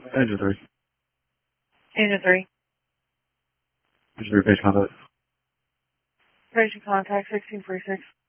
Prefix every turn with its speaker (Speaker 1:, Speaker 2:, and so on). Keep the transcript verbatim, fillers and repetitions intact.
Speaker 1: Engine three.
Speaker 2: Engine three.
Speaker 1: Engine three, page contact.
Speaker 2: Patient contact sixteen forty-six.